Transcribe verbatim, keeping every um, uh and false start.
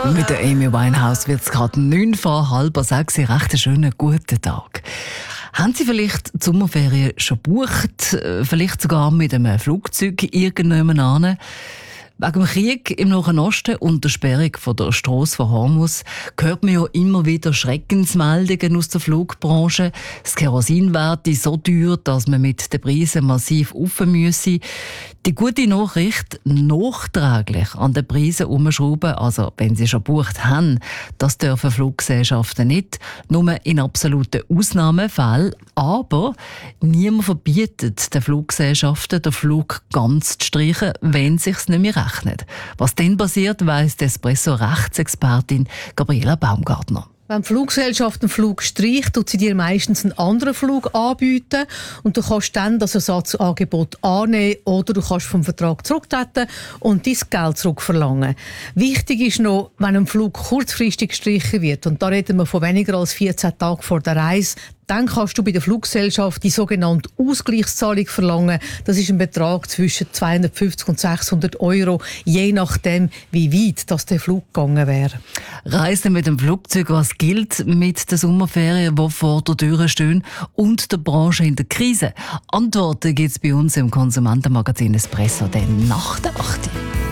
Mit der Amy Winehouse wird es gerade neun vor halb sechs. Recht einen schönen guten Tag. Haben Sie vielleicht die Sommerferien schon gebucht? Vielleicht sogar mit einem Flugzeug irgendjemand hin? Wegen dem Krieg im Nahen Osten und der Sperrung von der Strasse von Hormuz hört man ja immer wieder Schreckensmeldungen aus der Flugbranche. Das Kerosin werde so teuer, dass man mit den Preisen massiv rauf müsse. Die gute Nachricht, nachträglich an den Preisen umschrauben, also wenn sie schon gebucht haben, das dürfen Fluggesellschaften nicht, nur in absoluten Ausnahmefällen. Aber niemand verbietet den Fluggesellschaften, den Flug ganz zu streichen, wenn es sich nicht mehr rechnet. Was dann passiert, weiss die Espresso-Rechtsexpertin Gabriela Baumgartner. Wenn die Fluggesellschaft einen Flug streicht, tut sie dir meistens einen anderen Flug anbieten und du kannst dann das Ersatzangebot annehmen oder du kannst vom Vertrag zurücktreten und dein Geld zurückverlangen. Wichtig ist noch, wenn ein Flug kurzfristig gestrichen wird, und da reden wir von weniger als vierzehn Tagen vor der Reise, dann kannst du bei der Fluggesellschaft die sogenannte Ausgleichszahlung verlangen. Das ist ein Betrag zwischen zweihundertfünfzig und sechshundert Euro, je nachdem, wie weit das der Flug gegangen wäre. Reisen mit dem Flugzeug, was gilt mit den Sommerferien, die vor der Tür stehen, und der Branche in der Krise? Antworten gibt es bei uns im Konsumentenmagazin Espresso, dann nach der acht.